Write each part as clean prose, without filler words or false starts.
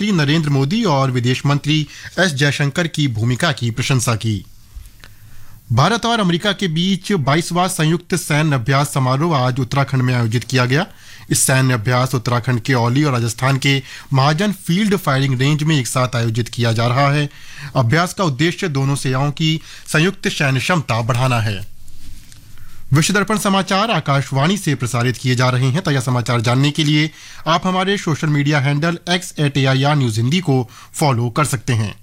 प्रधानमंत्री नरेंद्र मोदी और विदेश मंत्री एस जयशंकर की भूमिका की प्रशंसा की। भारत और अमेरिका के बीच 22वां संयुक्त सैन्य अभ्यास समारोह आज उत्तराखंड में आयोजित किया गया। इस सैन्य अभ्यास उत्तराखंड के औली और राजस्थान के महाजन फील्ड फायरिंग रेंज में एक साथ आयोजित किया जा रहा है। अभ्यास का उद्देश्य दोनों सेनाओं की संयुक्त सैन्य क्षमता बढ़ाना है। विश्व दर्पण समाचार आकाशवाणी से प्रसारित किए जा रहे हैं। ताजा समाचार जानने के लिए आप हमारे social media handle x@AIR news Hindi को फॉलो कर सकते हैं।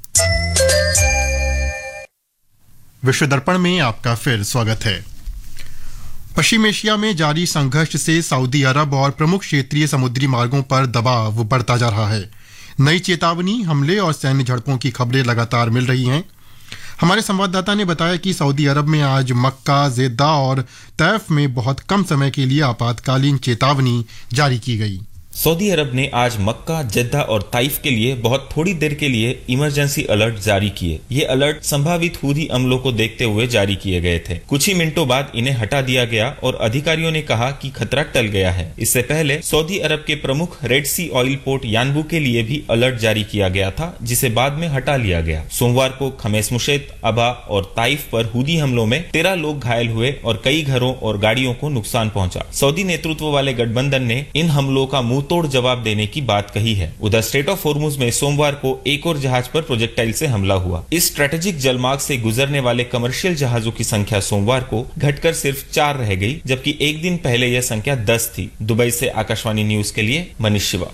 विश्व दर्पण में आपका फिर स्वागत है। पश्चिम एशिया में जारी संघर्ष से सऊदी अरब और प्रमुख क्षेत्रीय समुद्री मार्गों पर दबाव बढ़ता जा रहा है। नई चेतावनी, हमले और सैन्य झड़पों की खबरें लगातार मिल रही हैं। हमारे संवाददाता ने बताया कि सऊदी अरब में आज मक्का, जेद्दा और तैफ में बहुत कम समय के लिए आपातकालीन चेतावनी जारी की गई। सऊदी अरब ने आज मक्का, जेद्दा और ताइफ के लिए बहुत थोड़ी देर के लिए इमरजेंसी अलर्ट जारी किए। ये अलर्ट संभावित हूथी हमलों को देखते हुए जारी किए गए थे। कुछ ही मिनटों बाद इन्हें हटा दिया गया और अधिकारियों ने कहा कि खतरा टल गया है। इससे पहले सऊदी अरब के प्रमुख रेड सी ऑयल पोर्ट यानबू के लिए भी अलर्ट जारी किया गया था, जिसे बाद में हटा लिया गया। सोमवार को खमेस मुशेत, अबा और ताइफ पर हूथी हमलों में 13 लोग घायल हुए और कई घरों और गाड़ियों को नुकसान पहुंचा। सऊदी नेतृत्व वाले गठबंधन ने इन हमलों का तोड़ जवाब देने की बात कही है। उधर स्ट्रेट ऑफ हॉर्मुज में सोमवार को एक और जहाज पर प्रोजेक्टाइल से हमला हुआ। इस स्ट्रेटेजिक जलमार्ग से गुजरने वाले कमर्शियल जहाजों की संख्या सोमवार को घटकर सिर्फ 4 रह गई, जबकि एक दिन पहले यह संख्या 10 थी। दुबई से आकाशवाणी न्यूज के लिए मनीष शिवा।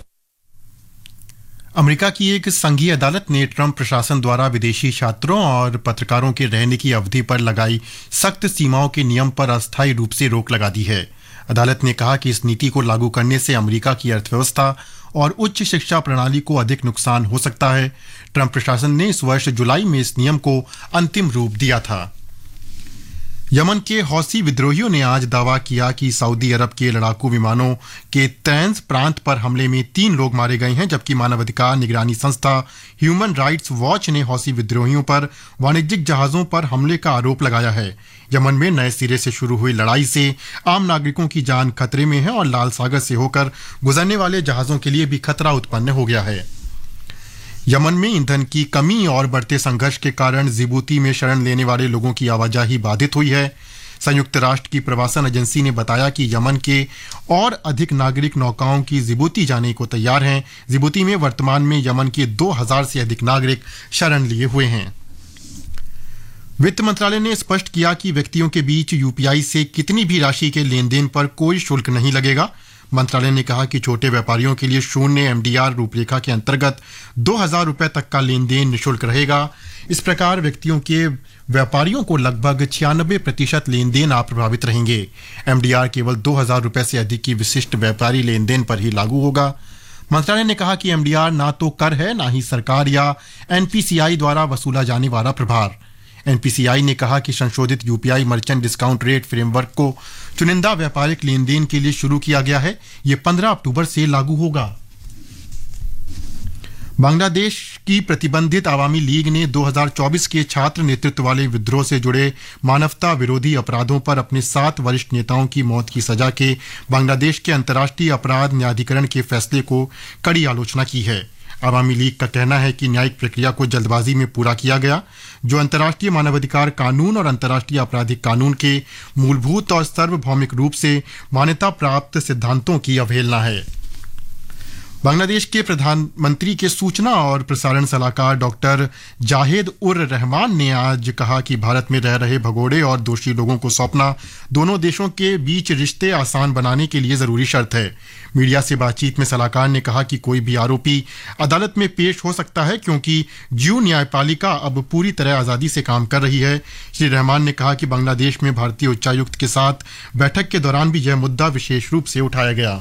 अमेरिका की एक संघीय अदालत ने ट्रंप प्रशासन द्वारा विदेशी छात्रों और पत्रकारों के रहने की अवधि पर लगाई सख्त सीमाओं के नियम पर अस्थायी रूप से रोक लगा दी है। अदालत ने कहा कि इस नीति को लागू करने से अमेरिका की अर्थव्यवस्था और उच्च शिक्षा प्रणाली को अधिक नुकसान हो सकता है। ट्रंप प्रशासन ने इस वर्ष जुलाई में इस नियम को अंतिम रूप दिया था। यमन के हौसी विद्रोहियों ने आज दावा किया कि सऊदी अरब के लड़ाकू विमानों के तैंज प्रांत पर हमले में 3 लोग मारे गए हैं, जबकि मानवाधिकार निगरानी संस्था ह्यूमन राइट्स वॉच ने हौसी विद्रोहियों पर वाणिज्यिक जहाजों पर हमले का आरोप लगाया है। यमन में नए सिरे से शुरू हुई लड़ाई से आम नागरिकों की जान खतरे में है और लाल सागर से होकर गुजरने वाले जहाजों के लिए भी खतरा उत्पन्न हो गया है। यमन में ईंधन की कमी और बढ़ते संघर्ष के कारण जिबूती में शरण लेने वाले लोगों की आवाजाही बाधित हुई है। संयुक्त राष्ट्र की प्रवासन एजेंसी ने बताया कि यमन के और अधिक नागरिक नौकाओं की जिबूती जाने को तैयार हैं। जिबूती में वर्तमान में यमन के 2000 से अधिक नागरिक शरण लिए हुए हैं। वित्त मंत्रालय ने स्पष्ट किया कि व्यक्तियों के बीच यूपीआई से कितनी भी राशि के लेन देन पर कोई शुल्क नहीं लगेगा। मंत्रालय ने कहा कि छोटे व्यापारियों के लिए शून्य एमडीआर रूपरेखा के अंतर्गत 2000 रुपए तक का लेन देन निःशुल्क रहेगा। इस प्रकार व्यक्तियों के व्यापारियों को लगभग 96% लेन देन अप्रभावित रहेंगे। एमडीआर केवल 2000 रुपए से अधिक की विशिष्ट व्यापारी लेन देन पर ही लागू होगा। मंत्रालय ने कहा कि एमडीआर ना तो कर है, ना ही सरकार या एनपीसीआई द्वारा वसूला जाने वाला प्रभार। एनपीसीआई ने कहा कि संशोधित UPI merchant discount rate framework को चुनिंदा व्यापारिक लेन देन के लिए शुरू किया गया है। ये 15 अक्टूबर से लागू होगा। बांग्लादेश की प्रतिबंधित आवामी लीग ने 2024 के छात्र नेतृत्व वाले विद्रोह से जुड़े मानवता विरोधी अपराधों पर अपने 7 वरिष्ठ नेताओं की मौत की सजा के बांग्लादेश के अंतर्राष्ट्रीय अपराध न्यायाधिकरण के फैसले को कड़ी आलोचना की है। आवामी लीग का कहना है कि न्यायिक प्रक्रिया को जल्दबाजी में पूरा किया गया, जो अंतर्राष्ट्रीय मानवाधिकार कानून और अंतर्राष्ट्रीय आपराधिक कानून के मूलभूत और सार्वभौमिक रूप से मान्यता प्राप्त सिद्धांतों की अवहेलना है। बांग्लादेश के प्रधानमंत्री के सूचना और प्रसारण सलाहकार डॉक्टर जाहिद उर रहमान ने आज कहा कि भारत में रह रहे भगोड़े और दोषी लोगों को सौंपना दोनों देशों के बीच रिश्ते आसान बनाने के लिए जरूरी शर्त है। मीडिया से बातचीत में सलाहकार ने कहा कि कोई भी आरोपी अदालत में पेश हो सकता है, क्योंकि ज्यू न्यायपालिका अब पूरी तरह आज़ादी से काम कर रही है। श्री रहमान ने कहा कि बांग्लादेश में भारतीय उच्चायुक्त के साथ बैठक के दौरान भी यह मुद्दा विशेष रूप से उठाया गया।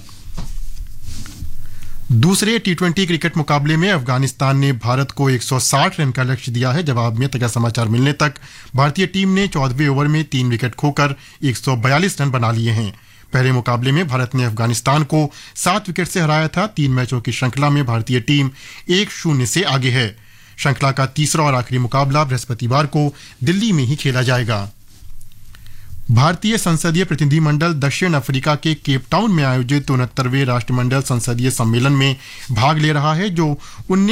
दूसरे टी20 क्रिकेट मुकाबले में अफगानिस्तान ने भारत को 160 रन का लक्ष्य दिया है। जवाब में ताजा समाचार मिलने तक भारतीय टीम ने 14वें ओवर में 3 विकेट खोकर 142 रन बना लिए हैं। पहले मुकाबले में भारत ने अफगानिस्तान को 7 विकेट से हराया था। 3 मैचों की श्रृंखला में भारतीय टीम 1-0 से आगे है। श्रृंखला का तीसरा और आखिरी मुकाबला बृहस्पतिवार को दिल्ली में ही खेला जाएगा। भारतीय संसदीय प्रतिनिधिमंडल दक्षिण अफ्रीका के केप टाउन में आयोजित 69वें राष्ट्रमंडल संसदीय सम्मेलन में भाग ले रहा है, जो 19